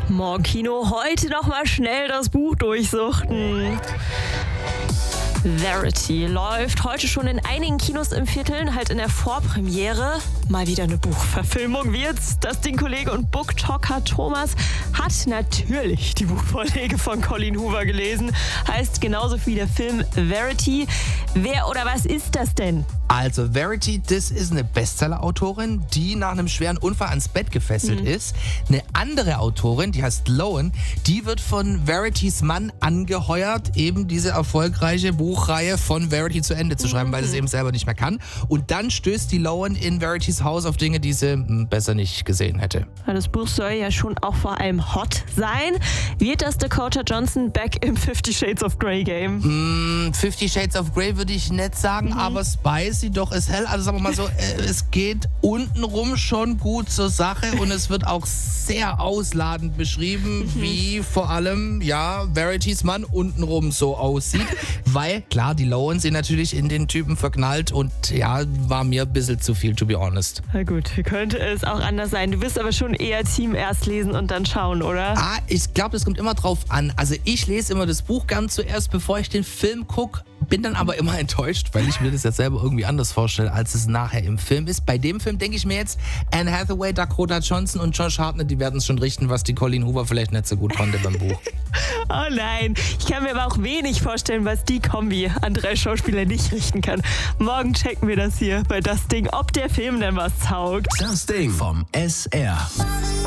Morgen Kino, heute noch mal schnell das Buch durchsuchten. Verity läuft heute schon in einigen Kinos im Vierteln, halt in der Vorpremiere. Mal wieder eine Buchverfilmung wird's. Dustin-Kollege und Booktalker Thomas hat natürlich die Buchvorlage von Colleen Hoover gelesen. Heißt genauso wie der Film Verity. Wer oder was ist das denn? Also Verity, das ist eine Bestseller-Autorin, die nach einem schweren Unfall ans Bett gefesselt ist. Eine andere Autorin, die heißt Lowen, die wird von Veritys Mann angeheuert, eben diese erfolgreiche Buchreihe von Verity zu Ende zu schreiben, weil sie es eben selber nicht mehr kann. Und dann stößt die Lowen in Veritys Haus auf Dinge, die sie besser nicht gesehen hätte. Das Buch soll ja schon auch vor allem hot sein. Wird das Dakota Johnson back im 50 Shades of Grey Game? 50 Shades of Grey würde ich nicht sagen, aber Spicy doch ist hell. Also sagen wir mal so, es geht untenrum schon gut zur Sache und es wird auch sehr ausladend beschrieben, wie vor allem, Veritys Mann untenrum so aussieht. Weil, klar, die Lowen sind natürlich in den Typen verknallt und war mir ein bisschen zu viel, to be honest. Na gut, könnte es auch anders sein. Du bist aber schon eher Team erst lesen und dann schauen, oder? Ich glaube, das kommt immer drauf an. Also ich lese immer das Buch gern zuerst, bevor ich den Film gucke. Bin dann aber immer enttäuscht, weil ich mir das jetzt selber irgendwie anders vorstelle, als es nachher im Film ist. Bei dem Film denke ich mir jetzt, Anne Hathaway, Dakota Johnson und Josh Hartnett, die werden es schon richten, was die Colleen Hoover vielleicht nicht so gut konnte beim Buch. Oh nein, ich kann mir aber auch wenig vorstellen, was die Kombi an 3 Schauspielern nicht richten kann. Morgen checken wir das hier bei Das Ding, ob der Film denn was taugt. Das Ding vom SR.